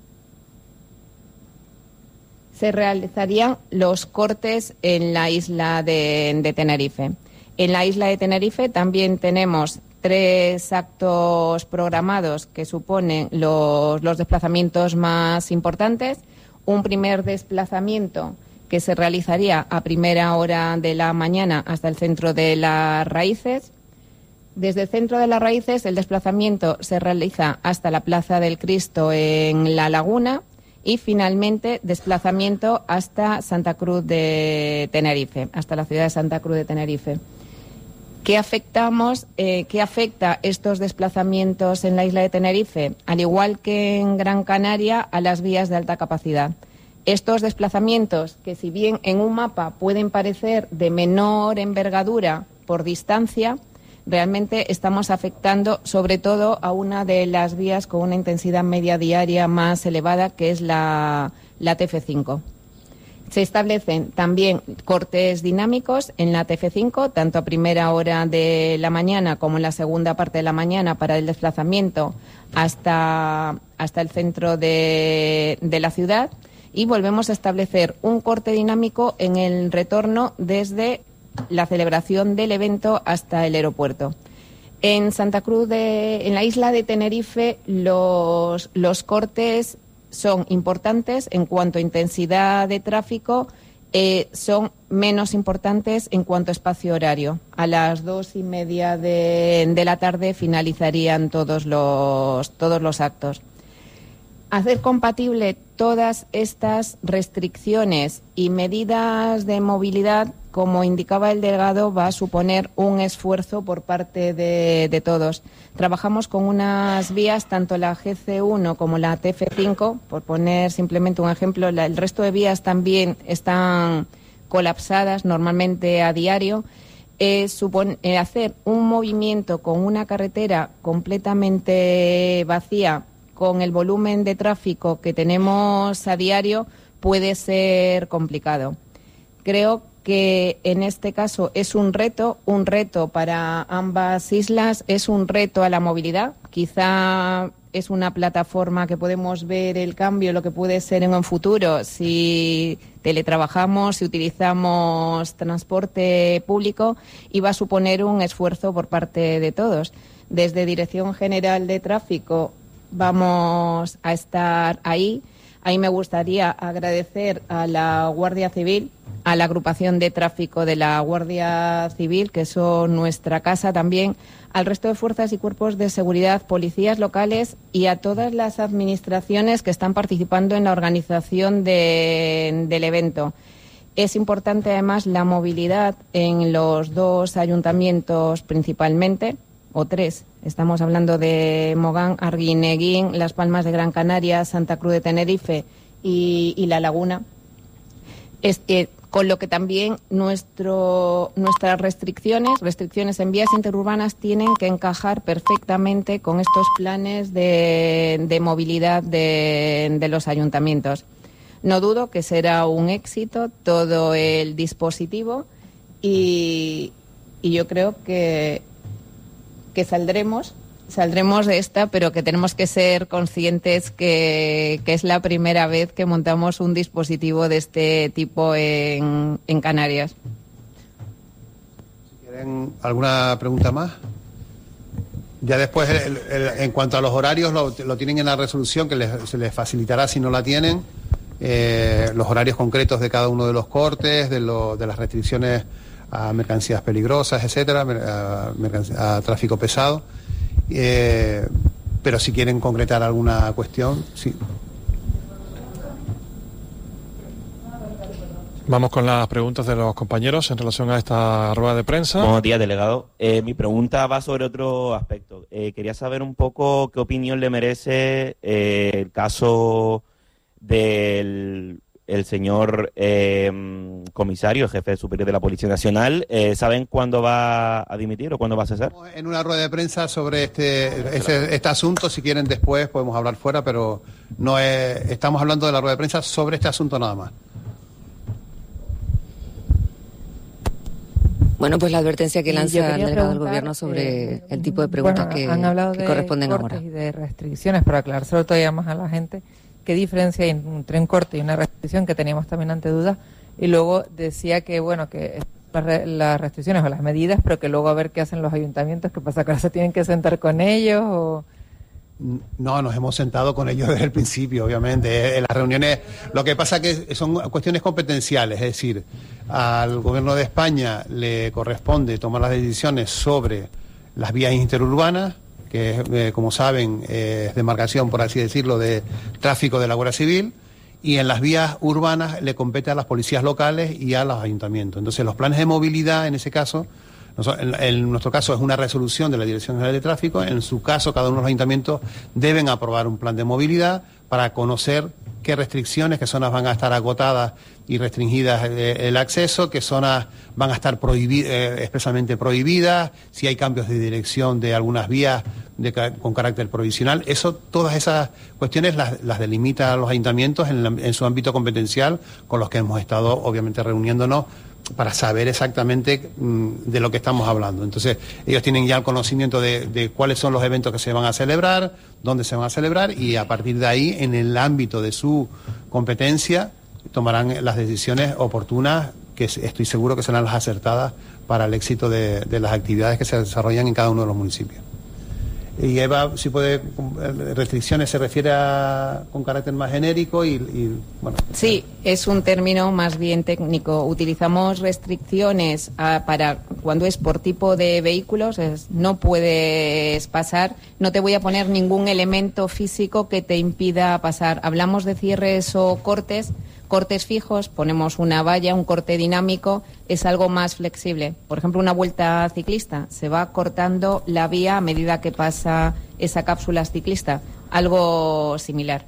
se realizarían los cortes en la isla de Tenerife. En la isla de Tenerife también tenemos 3 actos programados que suponen los desplazamientos más importantes. Un primer desplazamiento que se realizaría a primera hora de la mañana hasta el centro de Las Raíces. Desde el centro de Las Raíces el desplazamiento se realiza hasta la Plaza del Cristo en La Laguna y finalmente desplazamiento hasta Santa Cruz de Tenerife, hasta la ciudad de Santa Cruz de Tenerife. ¿Qué afecta estos desplazamientos en la isla de Tenerife? Al igual que en Gran Canaria, a las vías de alta capacidad. Estos desplazamientos, que si bien en un mapa pueden parecer de menor envergadura por distancia, realmente estamos afectando sobre todo a una de las vías con una intensidad media diaria más elevada, que es la TF5. Se establecen también cortes dinámicos en la TF5, tanto a primera hora de la mañana como en la segunda parte de la mañana para el desplazamiento hasta el centro de la ciudad. Y volvemos a establecer un corte dinámico en el retorno desde la celebración del evento hasta el aeropuerto. En en la isla de Tenerife, los cortes son importantes en cuanto a intensidad de tráfico son menos importantes en cuanto a espacio horario. A las 2:30 de la tarde finalizarían todos los actos. Hacer compatible todas estas restricciones y medidas de movilidad, como indicaba el delegado, va a suponer un esfuerzo por parte de todos. Trabajamos con unas vías, tanto la GC1 como la TF5, por poner simplemente un ejemplo. El resto de vías también están colapsadas normalmente a diario. Hacer un movimiento con una carretera completamente vacía, con el volumen de tráfico que tenemos a diario, puede ser complicado. Creo que en este caso es un reto para ambas islas, es un reto a la movilidad. Quizá es una plataforma que podemos ver el cambio, lo que puede ser en un futuro, si teletrabajamos, si utilizamos transporte público, y va a suponer un esfuerzo por parte de todos. Desde Dirección General de Tráfico vamos a estar ahí. Ahí me gustaría agradecer a la Guardia Civil, a la agrupación de tráfico de la Guardia Civil, que son nuestra casa también, al resto de fuerzas y cuerpos de seguridad, policías locales y a todas las administraciones que están participando en la organización del evento. Es importante además la movilidad en los 2 ayuntamientos principalmente, o 3. Estamos hablando de Mogán, Arguineguín, Las Palmas de Gran Canaria, Santa Cruz de Tenerife y La Laguna. Con lo que también nuestras restricciones en vías interurbanas tienen que encajar perfectamente con estos planes de movilidad de los ayuntamientos. No dudo que será un éxito todo el dispositivo y yo creo que saldremos de esta, pero que tenemos que ser conscientes que es la primera vez que montamos un dispositivo de este tipo en Canarias. ¿Quieren alguna pregunta más? Ya después, en cuanto a los horarios, lo tienen en la resolución, que se les facilitará si no la tienen, los horarios concretos de cada uno de los cortes, de las restricciones a mercancías peligrosas, etcétera, a tráfico pesado. Pero si quieren concretar alguna cuestión, sí. Vamos con las preguntas de los compañeros en relación a esta rueda de prensa. Buenos días, delegado. Mi pregunta va sobre otro aspecto. Quería saber un poco qué opinión le merece el caso del señor comisario, jefe superior de la Policía Nacional. ¿Saben cuándo va a dimitir o cuándo va a cesar? En una rueda de prensa sobre este asunto, si quieren después podemos hablar fuera, pero no estamos hablando de la rueda de prensa sobre este asunto nada más. Bueno, pues la advertencia que lanza el delegado del Gobierno sobre el tipo de preguntas que corresponden ahora. Y de restricciones, para aclarárselo todavía más a la gente. ¿Qué diferencia hay entre un corte y una restricción, que teníamos también ante dudas? Y luego decía que, bueno, que las restricciones o las medidas, pero que luego a ver qué hacen los ayuntamientos, qué pasa, que ahora se tienen que sentar con ellos o... No, nos hemos sentado con ellos desde el principio, obviamente. En las reuniones, lo que pasa que son cuestiones competenciales, es decir, al Gobierno de España le corresponde tomar las decisiones sobre las vías interurbanas, que como saben es demarcación, por así decirlo, de tráfico de la Guardia Civil, y en las vías urbanas le compete a las policías locales y a los ayuntamientos. Entonces los planes de movilidad, en ese caso, en nuestro caso es una resolución de la Dirección General de Tráfico, en su caso cada uno de los ayuntamientos deben aprobar un plan de movilidad para conocer qué restricciones, qué zonas van a estar agotadas y restringidas el acceso, qué zonas van a estar expresamente prohibidas, si hay cambios de dirección de algunas vías con carácter provisional. Todas esas cuestiones las delimita los ayuntamientos en su ámbito competencial, con los que hemos estado obviamente reuniéndonos para saber exactamente de lo que estamos hablando. Entonces, ellos tienen ya el conocimiento de cuáles son los eventos que se van a celebrar, dónde se van a celebrar, y a partir de ahí, en el ámbito de su competencia, tomarán las decisiones oportunas, que estoy seguro que serán las acertadas para el éxito de las actividades que se desarrollan en cada uno de los municipios. Y Eva, si puede, restricciones se refiere con carácter más genérico y bueno. Sí, es un término más bien técnico. Utilizamos restricciones para cuando es por tipo de vehículos, no puedes pasar, no te voy a poner ningún elemento físico que te impida pasar. Hablamos de cierres o cortes fijos, ponemos una valla, un corte dinámico, es algo más flexible. Por ejemplo, una vuelta ciclista, se va cortando la vía a medida que pasa esa cápsula ciclista, algo similar.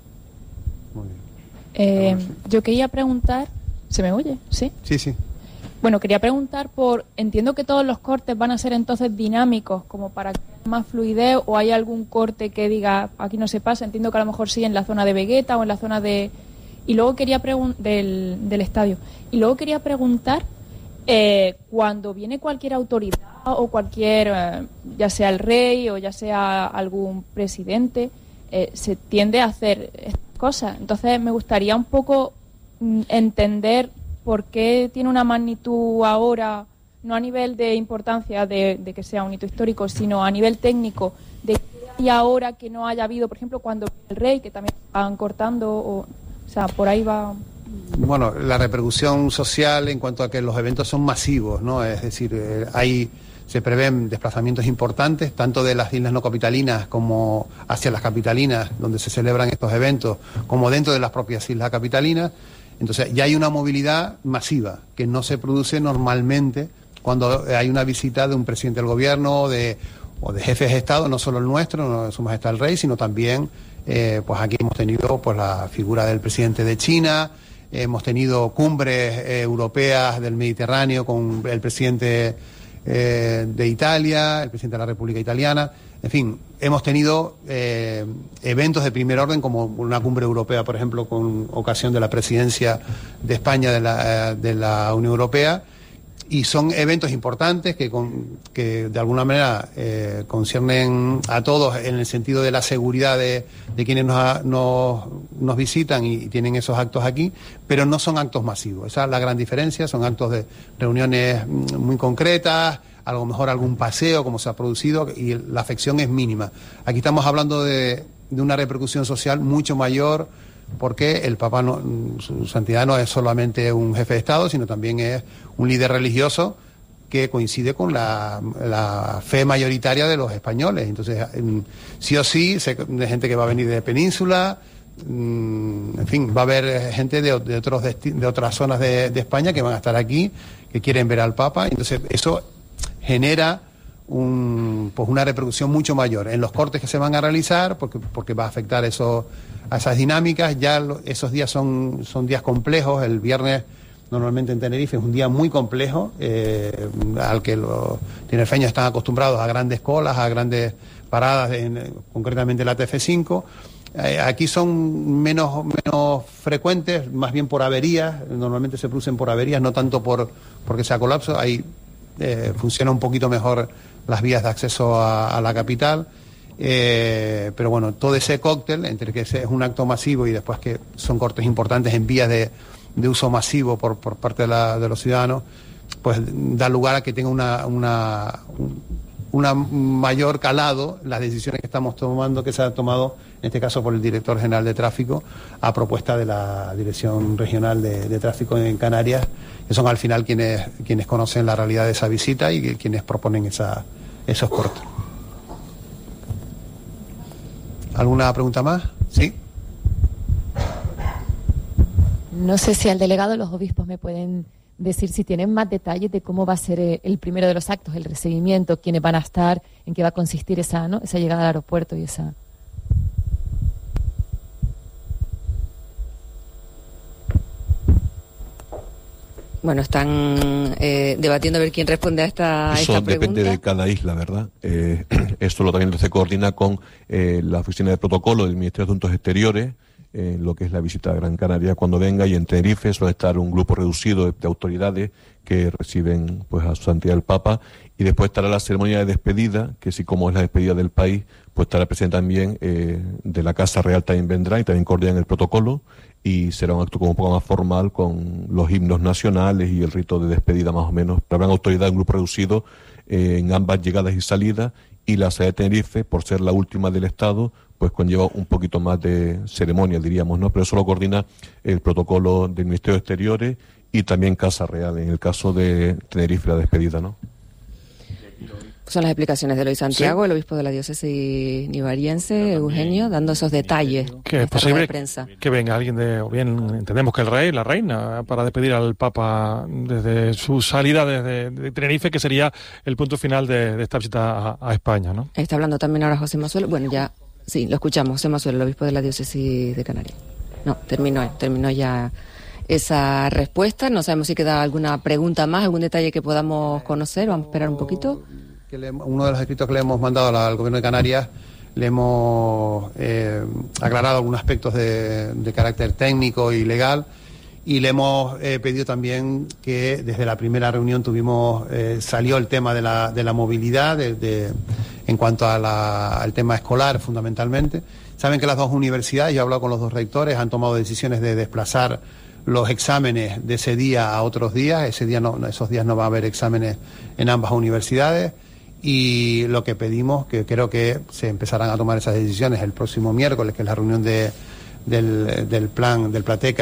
Yo quería preguntar, ¿se me oye? ¿Sí? Sí. Bueno, quería preguntar entiendo que todos los cortes van a ser entonces dinámicos, como para que haya más fluidez, o hay algún corte que diga, aquí no se pasa, entiendo que a lo mejor sí en la zona de Vegueta o en la zona de... Y luego quería del estadio. Y luego quería preguntar, cuando viene cualquier autoridad o cualquier, ya sea el rey o ya sea algún presidente, se tiende a hacer estas cosas. Entonces me gustaría un poco entender por qué tiene una magnitud ahora, no a nivel de importancia de que sea un hito histórico, sino a nivel técnico, de que hay ahora que no haya habido, por ejemplo, cuando el rey, que también estaban cortando... O sea, por ahí va... Bueno, la repercusión social en cuanto a que los eventos son masivos, ¿no? Es decir, se prevén desplazamientos importantes, tanto de las islas no capitalinas como hacia las capitalinas, donde se celebran estos eventos, como dentro de las propias islas capitalinas. Entonces, ya hay una movilidad masiva, que no se produce normalmente cuando hay una visita de un presidente del gobierno o de jefes de Estado, no solo el nuestro, no Su Majestad el Rey, sino también... pues aquí hemos tenido pues la figura del presidente de China, hemos tenido cumbres europeas del Mediterráneo con el presidente de Italia, el presidente de la República Italiana, en fin, hemos tenido eventos de primer orden como una cumbre europea, por ejemplo, con ocasión de la presidencia de España de la Unión Europea. Y son eventos importantes que de alguna manera conciernen a todos en el sentido de la seguridad de quienes nos visitan y tienen esos actos aquí, pero no son actos masivos. Esa es la gran diferencia, son actos de reuniones muy concretas, a lo mejor algún paseo como se ha producido y la afección es mínima. Aquí estamos hablando de una repercusión social mucho mayor, porque el Papa, su santidad, no es solamente un jefe de Estado, sino también es un líder religioso que coincide con la fe mayoritaria de los españoles. Entonces, sí o sí, de gente que va a venir de Península, en fin, va a haber gente de otras zonas de España que van a estar aquí, que quieren ver al Papa. Entonces, eso genera una repercusión mucho mayor en los cortes que se van a realizar, porque va a afectar a esas dinámicas. Ya esos días son días complejos. El viernes normalmente en Tenerife es un día muy complejo, al que los tinerfeños están acostumbrados a grandes colas, a grandes paradas, concretamente la TF5. Aquí son menos frecuentes, más bien por averías. Normalmente se producen por averías, no tanto porque sea colapso. Ahí funciona un poquito mejor las vías de acceso a la capital, pero bueno, todo ese cóctel entre que es un acto masivo y después que son cortes importantes en vías de uso masivo por parte de los ciudadanos, pues da lugar a que tenga una mayor calado las decisiones que estamos tomando, que se ha tomado en este caso por el director general de tráfico a propuesta de la Dirección Regional de Tráfico en Canarias, que son al final quienes conocen la realidad de esa visita y quienes proponen esos cortes. ¿Alguna pregunta más? Sí. No sé si al delegado los obispos me pueden decir si tienen más detalles de cómo va a ser el primero de los actos, el recibimiento, quiénes van a estar, en qué va a consistir esa llegada al aeropuerto y esa... Bueno, están debatiendo a ver quién responde a esta pregunta. Eso depende de cada isla, ¿verdad? Esto también se coordina con la Oficina de Protocolo del Ministerio de Asuntos Exteriores, lo que es la visita a Gran Canaria cuando venga, y en Tenerife suele estar un grupo reducido de autoridades que reciben pues a su santidad el Papa, y después estará la ceremonia de despedida, que sí, como es la despedida del país, pues estará presente también de la Casa Real, también vendrá y también coordinan el protocolo, y será un acto como un poco más formal con los himnos nacionales y el rito de despedida más o menos. Pero habrán autoridad, un grupo reducido en ambas llegadas y salidas, y la sede de Tenerife, por ser la última del Estado, pues conlleva un poquito más de ceremonia, diríamos, ¿no? Pero eso lo coordina el protocolo del Ministerio de Exteriores y también Casa Real, en el caso de Tenerife, la despedida, ¿no? Son las explicaciones de Eloy Santiago, ¿sí? El obispo de la diócesis nivariense, Eugenio, dando esos detalles. Que es posible que venga alguien o bien entendemos que el rey, la reina, para despedir al Papa desde su salida de Tenerife, que sería el punto final de esta visita a España, ¿no? Está hablando también ahora José Mazuelo. Bueno, ya, sí, lo escuchamos, José Mazuelo, el obispo de la diócesis de Canarias. No, terminó ya esa respuesta. No sabemos si queda alguna pregunta más, algún detalle que podamos conocer. Vamos a esperar un poquito. Uno de los escritos que le hemos mandado al Gobierno de Canarias, le hemos aclarado algunos aspectos de carácter técnico y legal, y le hemos pedido también que desde la primera reunión salió el tema de la movilidad en cuanto al tema escolar, fundamentalmente. Saben que las dos universidades, yo he hablado con los dos rectores, han tomado decisiones de desplazar los exámenes de ese día a otros días. Esos días no va a haber exámenes en ambas universidades. Y lo que pedimos, que creo que se empezarán a tomar esas decisiones el próximo miércoles, que es la reunión del Plateca